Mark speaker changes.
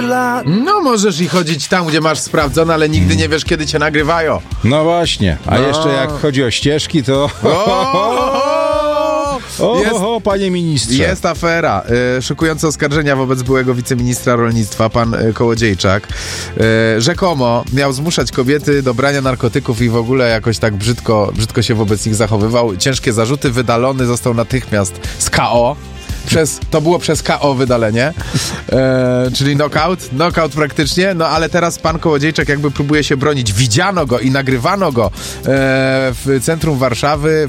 Speaker 1: lat.
Speaker 2: No możesz i chodzić tam, gdzie masz sprawdzone, ale nigdy nie wiesz, kiedy cię nagrywają.
Speaker 3: No właśnie, a jeszcze jak chodzi o ścieżki, to... Panie ministrze.
Speaker 2: Jest afera. Szykujące oskarżenia wobec byłego wiceministra rolnictwa, pan Kołodziejczak. Rzekomo miał zmuszać kobiety do brania narkotyków i w ogóle jakoś tak brzydko się wobec nich zachowywał. Ciężkie zarzuty, wydalony został natychmiast z KO. To było przez KO wydalenie, czyli knockout praktycznie, no ale teraz pan Kołodziejczak jakby próbuje się bronić. Widziano go i nagrywano go w centrum Warszawy